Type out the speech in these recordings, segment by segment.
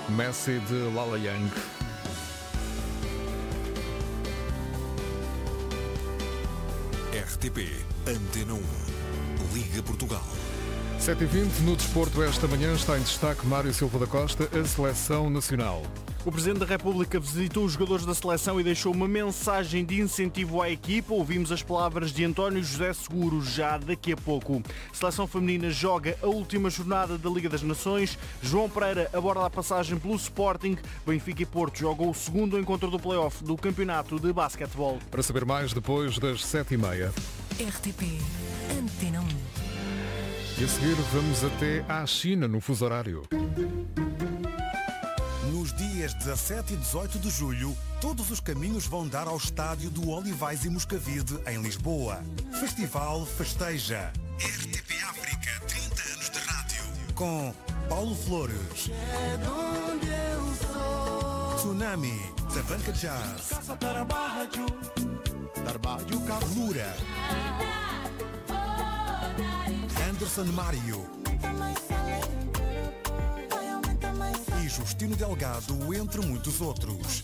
Messi de Lala Yang. RTP Antena 1, Liga Portugal. 7h20, no desporto esta manhã está em destaque Mário Silva da Costa, a Seleção Nacional. O Presidente da República visitou os jogadores da seleção e deixou uma mensagem de incentivo à equipa. Ouvimos as palavras de António José Seguro já daqui a pouco. A Seleção Feminina joga a última jornada da Liga das Nações. João Pereira aborda a passagem pelo Sporting. Benfica e Porto jogam o segundo encontro do play-off do Campeonato de Basquetebol. Para saber mais, depois das 7h30. RTP Antena 1. E a seguir vamos até à China, no fuso horário. Nos dias 17 e 18 de julho, todos os caminhos vão dar ao estádio do Olivais e Moscavide, em Lisboa. Festival Festeja. RTP África, 30 anos de rádio. Com Paulo Flores, Tsunami, da Banca Jazz, Lura, Anderson Mário e Justino Delgado, entre muitos outros.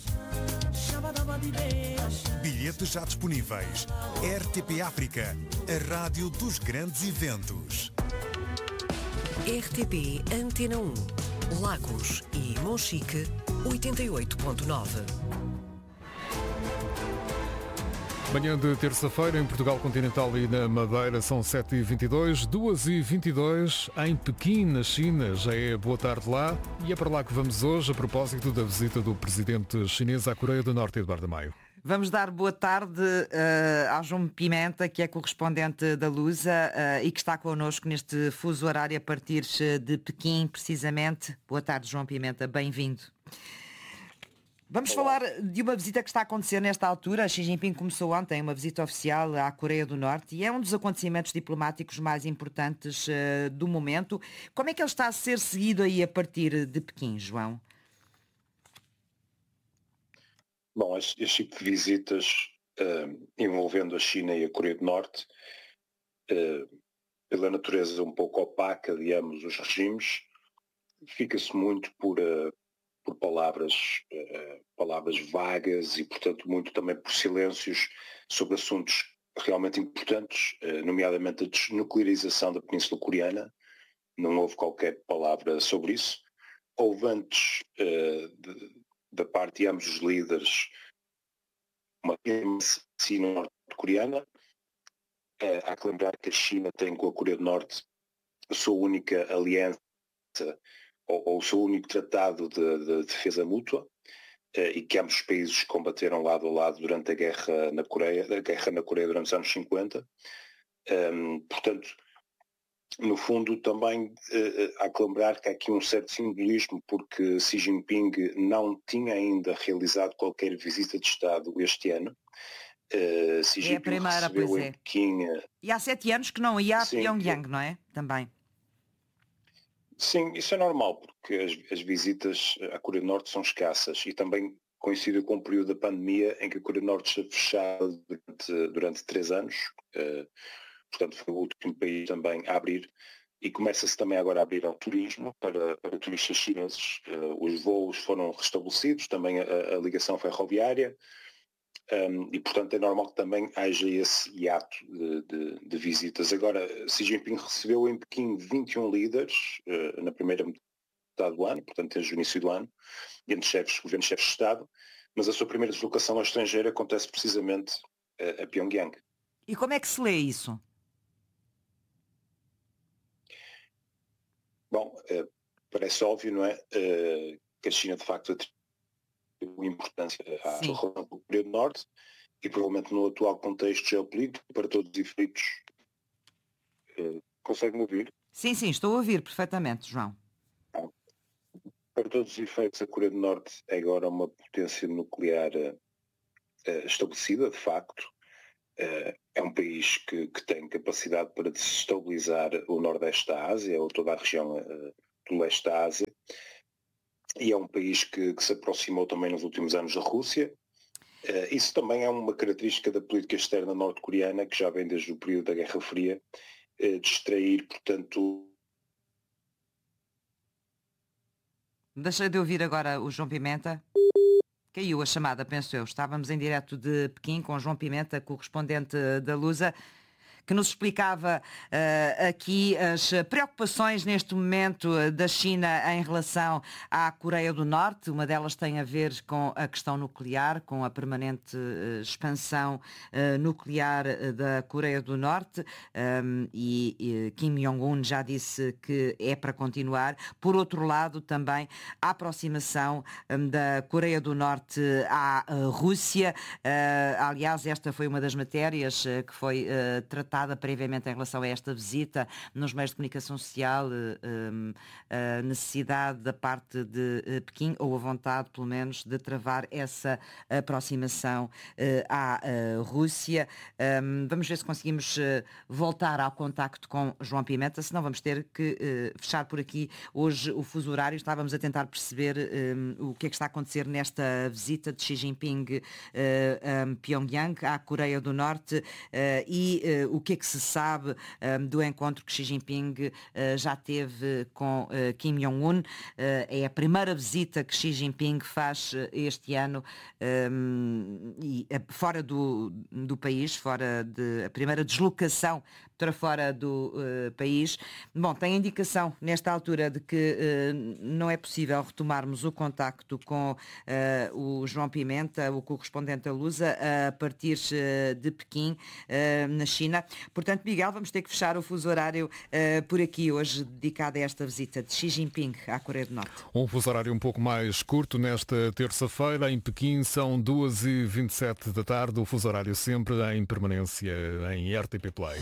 Bilhetes já disponíveis. RTP África, a rádio dos grandes eventos. RTP Antena 1, Lagos e Monchique, 88.9. Manhã de terça-feira em Portugal Continental e na Madeira são 7h22, 2h22 em Pequim, na China. Já é boa tarde lá e é para lá que vamos hoje a propósito da visita do presidente chinês à Coreia do Norte, Eduardo Maio. Vamos dar boa tarde ao João Pimenta, que é correspondente da Lusa e que está connosco neste fuso horário a partir de Pequim, precisamente. Boa tarde, João Pimenta, bem-vindo. Vamos falar de uma visita que está a acontecer nesta altura. Xi Jinping começou ontem uma visita oficial à Coreia do Norte e é um dos acontecimentos diplomáticos mais importantes do momento. Como é que ele está a ser seguido aí a partir de Pequim, João? Bom, este tipo de visitas envolvendo a China e a Coreia do Norte, pela natureza um pouco opaca de ambos os regimes, fica-se muito por palavras vagas e, portanto, muito também por silêncios sobre assuntos realmente importantes, nomeadamente a desnuclearização da Península Coreana. Não houve qualquer palavra sobre isso. Houve antes, da parte de ambos os líderes, uma cena norte-coreana. Há que lembrar que a China tem com a Coreia do Norte a sua única aliança ou o seu único tratado de defesa mútua, e que ambos os países combateram lado a lado durante a guerra na Coreia durante os anos 50. Portanto, no fundo também há que lembrar que há aqui um certo simbolismo, porque Xi Jinping não tinha ainda realizado qualquer visita de Estado este ano. Xi Jinping é a primeira, pois é. Pequim, e há 7 anos que não ia a Pyongyang, não é? Também. Sim, isso é normal, porque as visitas à Coreia do Norte são escassas e também coincide com o período da pandemia em que a Coreia do Norte esteve fechada durante 3 anos. Portanto, foi o último país também a abrir e começa-se também agora a abrir ao turismo para turistas chineses. Os voos foram restabelecidos, também a ligação ferroviária. E, portanto, é normal que também haja esse hiato de visitas. Agora, Xi Jinping recebeu em Pequim 21 líderes na primeira metade do ano, portanto, desde o início do ano, entre governos chefes de Estado, mas a sua primeira deslocação ao estrangeiro acontece precisamente a Pyongyang. E como é que se lê isso? Bom, parece óbvio, não é? Que a China, de facto, importância à relação com a Coreia do Norte e provavelmente no atual contexto geopolítico, para todos os efeitos. Consegue-me ouvir? Sim, estou a ouvir perfeitamente, João. Para todos os efeitos, a Coreia do Norte é agora uma potência nuclear estabelecida, de facto. É um país que tem capacidade para desestabilizar o Nordeste da Ásia ou toda a região do Leste da Ásia. E é um país que se aproximou também nos últimos anos da Rússia. Isso também é uma característica da política externa norte-coreana, que já vem desde o período da Guerra Fria, distrair, portanto, Deixei de ouvir agora o João Pimenta. Caiu a chamada, penso eu. Estávamos em direto de Pequim com o João Pimenta, correspondente da Lusa, que nos explicava aqui as preocupações neste momento da China em relação à Coreia do Norte. Uma delas tem a ver com a questão nuclear, com a permanente expansão nuclear da Coreia do Norte, e Kim Jong-un já disse que é para continuar. Por outro lado, também a aproximação da Coreia do Norte à Rússia. Aliás, esta foi uma das matérias que foi tratada previamente em relação a esta visita nos meios de comunicação social, a necessidade da parte de Pequim, ou a vontade, pelo menos, de travar essa aproximação à Rússia. Vamos ver se conseguimos voltar ao contacto com João Pimenta, senão vamos ter que fechar por aqui hoje o fuso horário. Estávamos a tentar perceber o que é que está a acontecer nesta visita de Xi Jinping a Pyongyang, à Coreia do Norte, e o que é que se sabe do encontro que Xi Jinping já teve com Kim Jong-un. É a primeira visita que Xi Jinping faz este ano e fora do país, a primeira deslocação para fora do país. Bom, tem indicação nesta altura de que não é possível retomarmos o contacto com o João Pimenta, o correspondente da Lusa, a partir de Pequim, na China. Portanto, Miguel, vamos ter que fechar o fuso horário por aqui hoje, dedicado a esta visita de Xi Jinping à Coreia do Norte. Um fuso horário um pouco mais curto nesta terça-feira. Em Pequim são 2h27 da tarde. O fuso horário sempre em permanência em RTP Play.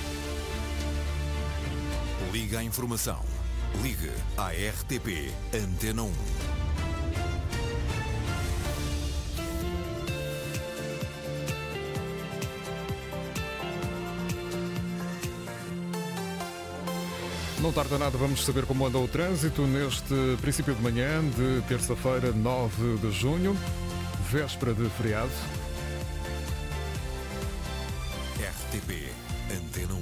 Liga à informação. Ligue à RTP Antena 1. Não tarda nada, vamos saber como anda o trânsito neste princípio de manhã de terça-feira, 9 de junho, véspera de feriado. RTP Antena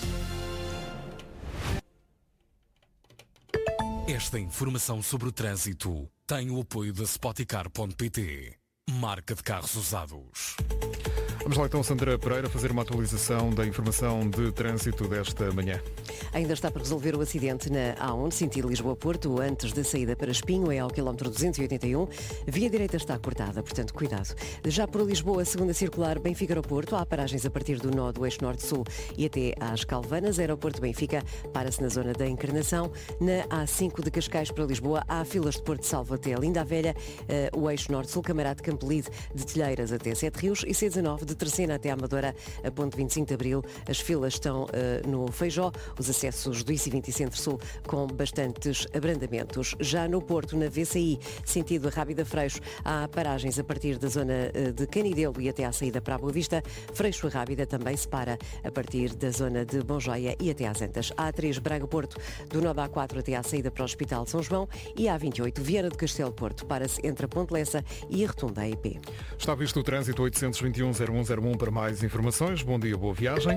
1. Esta informação sobre o trânsito tem o apoio da Spoticar.pt, marca de carros usados. Vamos lá então, Sandra Pereira, fazer uma atualização da informação de trânsito desta manhã. Ainda está para resolver o acidente na A1, sentido Lisboa-Porto, antes da saída para Espinho, é ao quilómetro 281. Via direita está cortada, portanto, cuidado. Já por Lisboa, segunda circular Benfica-Aeroporto, há paragens a partir do nó do eixo norte-sul e até às Calvanas. Aeroporto Benfica para-se na zona da Encarnação. Na A5 de Cascais para Lisboa, há filas de Porto Salvo até Linda a Velha, o eixo norte-sul, Camarate Campolide de Telheiras até Sete Rios e C19 de Terceira até Amadora, a ponto 25 de Abril. As filas estão no Feijó, os acessos do IC20 e Centro-Sul com bastantes abrandamentos. Já no Porto, na VCI, sentido a Rábida Freixo, há paragens a partir da zona de Canidelo e até à saída para a Boa Vista. Freixo a Rábida também se para a partir da zona de Bonjoia e até às Antas. A3 Braga-Porto, do nó da A4 até à saída para o Hospital de São João, e a A28 Viana do Castelo-Porto, para-se entre a Ponte Lessa e a Rotunda EP. Está visto o trânsito. 821-0101 para mais informações. Bom dia, boa viagem.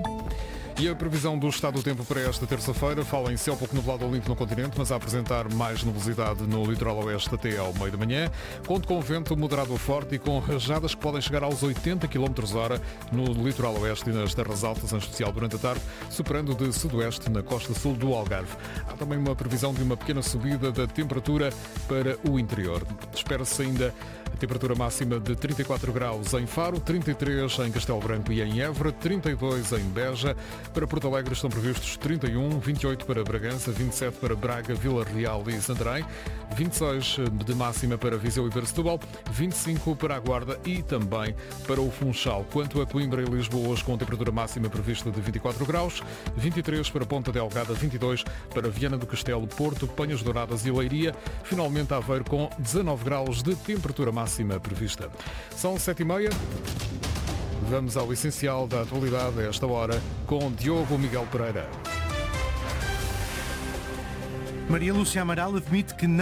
E a previsão do estado do tempo para esta terça-feira fala em céu pouco nublado ou limpo no continente, mas a apresentar mais nubosidade no litoral oeste até ao meio da manhã. Conto com vento moderado a forte e com rajadas que podem chegar aos 80 km/h no litoral oeste e nas terras altas, em especial durante a tarde, superando de sudoeste na costa sul do Algarve. Há também uma previsão de uma pequena subida da temperatura para o interior. Espera-se ainda a temperatura máxima de 34 graus em Faro, 33 em Castelo Branco e em Évora, 32 em Beja. Para Porto Alegre estão previstos 31, 28 para Bragança, 27 para Braga, Vila Real e Santarém, 26 de máxima para Viseu e para Setúbal, 25 para a Guarda e também para o Funchal. Quanto a Coimbra e Lisboa, hoje com temperatura máxima prevista de 24 graus, 23 para Ponta Delgada, 22 para Viana do Castelo, Porto, Penhas Douradas e Leiria, finalmente Aveiro com 19 graus de temperatura máxima prevista. São 7h30. Vamos ao essencial da atualidade a esta hora com Diogo Miguel Pereira. Maria Lúcia Amaral admite que não